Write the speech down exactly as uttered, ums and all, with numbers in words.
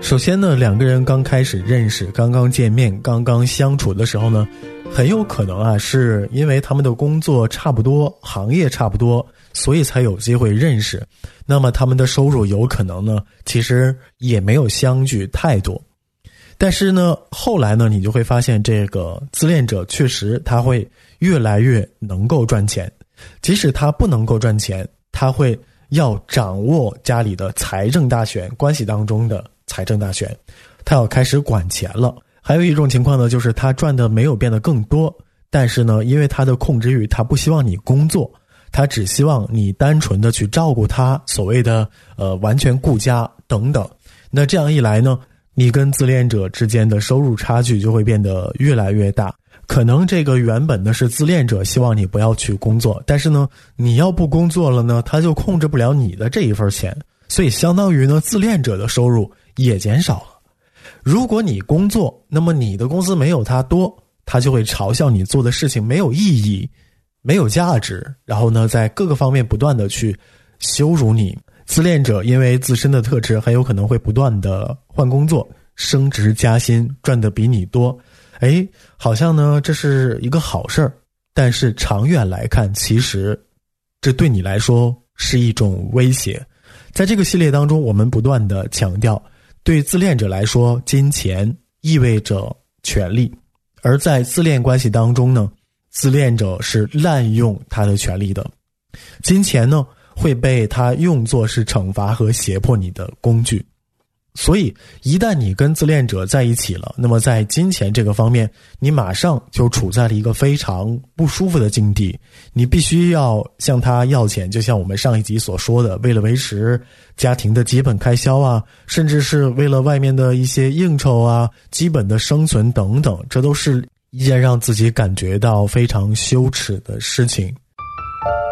首先呢，两个人刚开始认识，刚刚见面，刚刚相处的时候呢，很有可能啊，是因为他们的工作差不多，行业差不多，所以才有机会认识。那么他们的收入有可能呢，其实也没有相距太多。但是呢，后来呢，你就会发现这个自恋者确实他会越来越能够赚钱，即使他不能够赚钱，他会要掌握家里的财政大权，关系当中的财政大权，他要开始管钱了。还有一种情况呢，就是他赚的没有变得更多，但是呢，因为他的控制欲，他不希望你工作，他只希望你单纯的去照顾他，所谓的呃完全顾家等等。那这样一来呢，你跟自恋者之间的收入差距就会变得越来越大。可能这个原本呢是自恋者希望你不要去工作，但是呢，你要不工作了呢，他就控制不了你的这一份钱，所以相当于呢，自恋者的收入也减少了。如果你工作，那么你的工资没有他多，他就会嘲笑你做的事情没有意义，没有价值，然后呢，在各个方面不断的去羞辱你。自恋者因为自身的特质，很有可能会不断的换工作，升职加薪，赚得比你多。诶，好像呢这是一个好事儿，但是长远来看，其实这对你来说是一种威胁。在这个系列当中，我们不断的强调，对自恋者来说，金钱意味着权利，而在自恋关系当中呢，自恋者是滥用他的权利的。金钱呢会被他用作是惩罚和胁迫你的工具。所以一旦你跟自恋者在一起了，那么在金钱这个方面，你马上就处在了一个非常不舒服的境地。你必须要向他要钱，就像我们上一集所说的，为了维持家庭的基本开销啊，甚至是为了外面的一些应酬啊，基本的生存等等，这都是一件让自己感觉到非常羞耻的事情。